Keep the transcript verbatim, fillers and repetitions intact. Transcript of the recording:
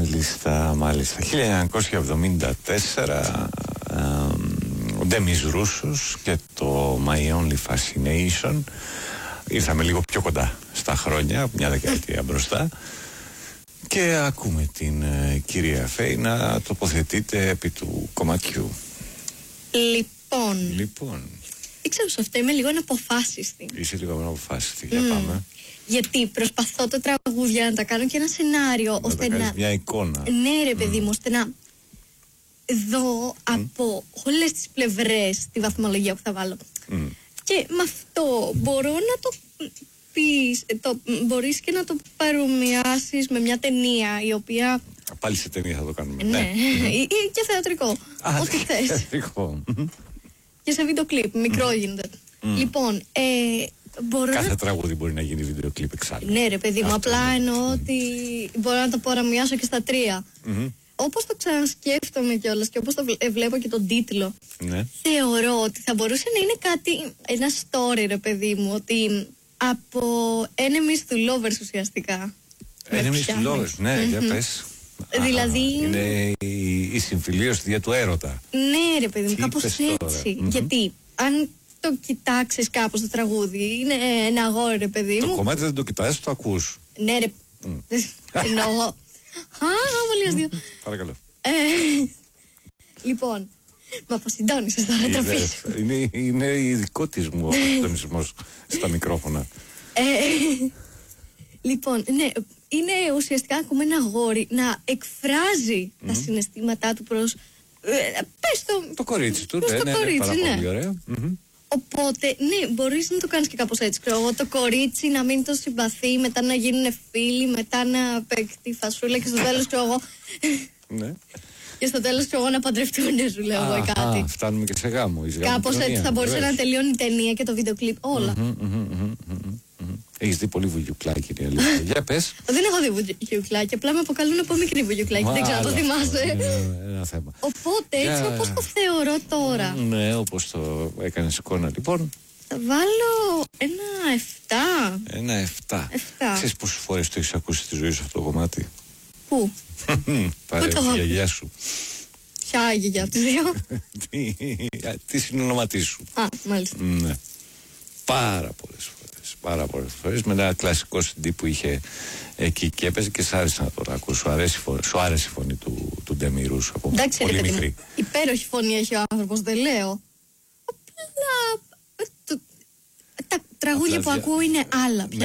Μάλιστα, μάλιστα. χίλια εννιακόσια εβδομήντα τέσσερα ε, ο Ντέμις Ρούσος και το My Only Fascination. Ήρθαμε λίγο πιο κοντά στα χρόνια, μια δεκαετία μπροστά. Και ακούμε την ε, κυρία Φέη να τοποθετείτε επί του κομματιού. Λοιπόν. Λοιπόν. Ήξερα σε αυτό, είμαι λίγο αναποφάσιστη. Είσαι λίγο αναποφάσιστη, για Mm. πάμε. Γιατί προσπαθώ τα τραγούδια να τα κάνω και ένα σενάριο Να ώστε τα κάνεις να. μια εικόνα. Ναι, ρε παιδί μου, ώστε να δω Mm. από όλες τις πλευρές τη βαθμολογία που θα βάλω. Mm. Και με αυτό μπορώ να το πεις, το, μπορείς και να το παρομοιάσεις με μια ταινία η οποία. Πάλι σε ταινία θα το κάνουμε. Ναι, ναι. ή και θεατρικό. Α, ό,τι θες. θεατρικό. Και σε βίντεο κλιπ, μικρό γίνεται. Λοιπόν, ε, μπορώ Κάθε να. τραγούδι μπορεί να γίνει βίντεο κλιπ εξάλλου. Ναι, ρε παιδί μου, Αυτό απλά είναι. εννοώ ότι μπορώ να το παρομοιάσω και στα τρία. Mm-hmm. Όπως το ξανασκέφτομαι κιόλας και όπως το βλέ- βλέπω και τον τίτλο, Ναι. θεωρώ ότι θα μπορούσε να είναι κάτι, ένα story, ρε παιδί μου, ότι από enemies to lovers ουσιαστικά. με Enemies πιάνει. to lovers, ναι, για πες. Δηλαδή- Α, είναι η, η συμφιλίωση δια του έρωτα. Ναι, ρε παιδί μου, Τι κάπως είπες τώρα? έτσι. Μμμ. Γιατί αν το κοιτάξεις κάπως το τραγούδι, είναι ένα αγόρι, ρε παιδί Το μου. κομμάτι δεν το κοιτάς, το ακούς. Ναι, ρε. Εννοώ. Α, πολύ αστείο. Παρακαλώ. Ε, Λοιπόν, με αποσυντώνησες τώρα, Είναι, τροφή. είναι, είναι ειδικό της μου ο συντονισμός στα μικρόφωνα. Ε, Λοιπόν, ναι, είναι ουσιαστικά ακόμα ένα αγόρι να εκφράζει τα συναισθήματά του προς. ε, Πες το. Το κορίτσι του, προς ναι, το ναι, ναι, κορίτσι, πάρα ναι. πολύ ωραία. Μμμ. Οπότε, ναι, μπορείς να το κάνεις και κάπως έτσι. Ξέρω εγώ, το κορίτσι να μην το συμπαθεί, μετά να γίνουν φίλοι, μετά να παίξει φασούλα και στο τέλος, ξέρω εγώ. Ναι. Και στο τέλος, ξέρω εγώ, να παντρευτούν, σου λέω εγώ Αχα, κάτι. φτάνουμε και σε γάμο. εις Κάπως έτσι γαμοκτονία, θα μπορούσε βεβαίως. να τελειώνει η ταινία και το βίντεο κλιπ. Όλα. Μμμ, μμμ, μμμ, μμμ, μμμ. Έχεις δει πολύ βουγιουκλάκι, είναι αλήθεια. Για πες. Δεν έχω δει βουγιουκλάκι, απλά με αποκαλούν από μικρή βουγιουκλάκι. Δεν ξέρω αν το Άλλο αυτό, θυμάσαι. είναι ένα θέμα. Οπότε, έτσι Για- όπως το θεωρώ τώρα, Ναι, όπως το έκανες εικόνα. Λοιπόν, θα βάλω ένα εφτά. ένα εφτά. Εφτά. Ξέρεις πόσες φορές το έχεις ακούσει στη ζωή σου αυτό το κομμάτι? Πού? Παρέα το τη έχω? γιαγιά σου. Ποια γιαγιά από τις δύο? Τι- Τι συνονόματί σου. Α, μάλιστα. Ναι. Πάρα πολλές φορές. Πάρα πολλές φορές. Με ένα κλασικό σι ντι που είχε εκεί και έπαιζε και σ' άρεσε να το ακούσει. Σου αρέσει, η φω- σου άρεσε η φωνή του, του Ντέμι Ρούσου από Εντάξει, ρε πολύ παιδί μικρή. μου, υπέροχη φωνή έχει ο άνθρωπος, δεν λέω. Απλά ε, το- τα τραγούδια Απλά που δια- ακούω είναι άλλα πια.